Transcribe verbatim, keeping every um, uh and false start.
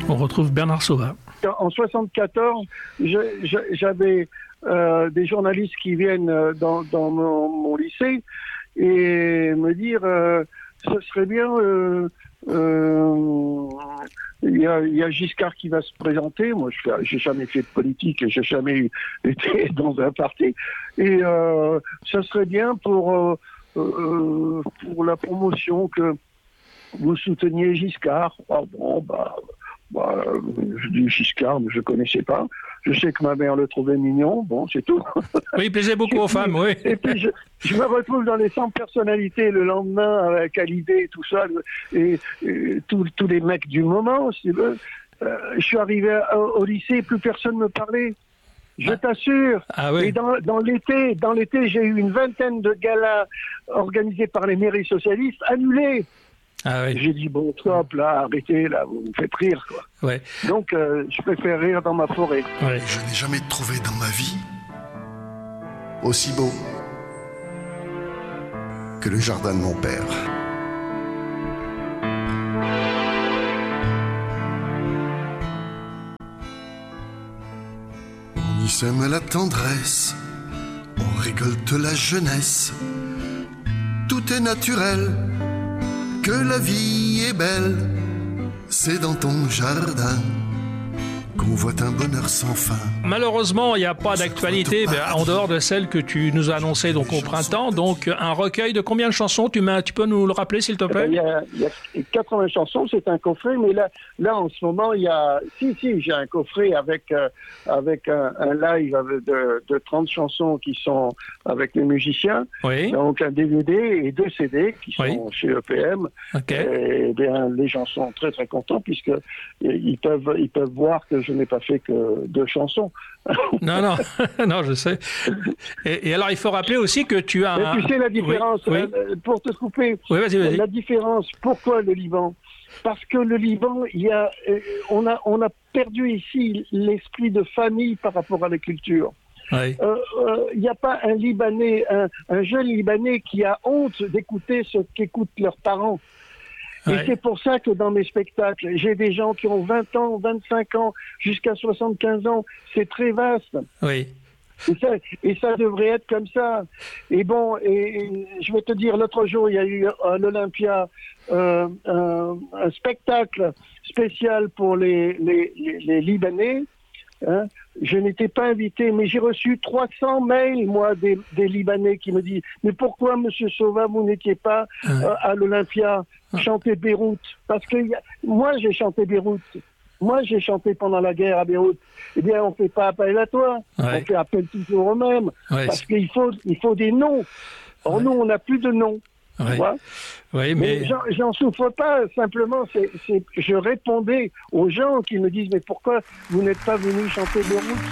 On retrouve Bernard Sauvat. En soixante-quatorze, je, je, j'avais euh, des journalistes qui viennent dans, dans mon, mon lycée et me dire euh, ce serait bien... Euh, euh, il y a, il y a Giscard qui va se présenter. Moi, je fais, j'ai jamais fait de politique et j'ai jamais été dans un parti. Et euh, ça serait bien pour euh, euh, pour la promotion que vous souteniez Giscard. Ah bon, bah, bah, je dis Giscard, mais je connaissais pas. Je sais que ma mère le trouvait mignon. Bon, c'est tout. Oui, il plaisait beaucoup aux femmes, oui. Et puis, je, je me retrouve dans les cent personnalités le lendemain avec Hallyday et tout ça, et, et tous les mecs du moment, si tu veux. Euh, je suis arrivé au, au lycée, plus personne me parlait. Je ah. t'assure. Ah oui. Et dans, dans l'été, dans l'été, j'ai eu une vingtaine de galas organisés par les mairies socialistes annulés. Ah oui. J'ai dit, bon, stop, là, arrêtez, là, vous me faites rire, quoi. Ouais. Donc, euh, je préfère rire dans ma forêt. Ouais. Je n'ai jamais trouvé dans ma vie aussi beau que le jardin de mon père. On y sème la tendresse, on récolte la jeunesse. Tout est naturel, que la vie est belle, c'est dans ton jardin qu'on voit un bonheur sans fin. Malheureusement, il n'y a pas d'actualité en dehors de celle que tu nous as annoncée donc au printemps. Donc, un recueil de combien de chansons? Tu, tu peux nous le rappeler, s'il te plaît? Il y a, il y a quatre-vingts chansons, c'est un coffret, mais là, là en ce moment, il y a... Si, si, j'ai un coffret avec, euh, avec un, un live de, de trente chansons qui sont avec les musiciens. Oui. Donc, un D V D et deux C D qui sont oui. chez E P M. Okay. Et bien, les gens sont très, très contents puisque ils peuvent, ils peuvent voir que je n'ai pas fait que deux chansons. Non, non, non, je sais. Et, et alors, il faut rappeler aussi que tu as... Mais tu sais la différence, oui, oui. Euh, pour te couper, oui, vas-y, vas-y. La différence, pourquoi le Liban? Parce que le Liban, il y a, on a, on a perdu ici l'esprit de famille par rapport à la culture. Oui. Euh, euh, il n'y a pas un Libanais, un, un jeune Libanais qui a honte d'écouter ce qu'écoutent leurs parents. Et ouais. c'est pour ça que dans mes spectacles, j'ai des gens qui ont vingt ans, vingt-cinq ans, jusqu'à soixante-quinze ans. C'est très vaste. Oui. Et ça, et ça devrait être comme ça. Et bon, et, et je vais te dire, l'autre jour, il y a eu à l'Olympia euh, un, un spectacle spécial pour les, les, les, les Libanais. Hein. Je n'étais pas invité, mais j'ai reçu trois cents mails, moi, des, des Libanais qui me disent « Mais pourquoi, Monsieur Sauvat, vous n'étiez pas euh, à l'Olympia chanter Beyrouth ?» Parce que y a, moi, j'ai chanté Beyrouth. Moi, j'ai chanté pendant la guerre à Beyrouth. Eh bien, on ne fait pas appel à toi. Ouais. On fait appel toujours au même. Ouais, parce qu'il faut, il faut des noms. Or, ouais. nous, on n'a plus de noms. Ouais. Tu vois oui, mais, mais j'en, j'en souffre pas. Simplement, c'est, c'est, je répondais aux gens qui me disent « Mais pourquoi vous n'êtes pas venus chanter Beyrouth ?»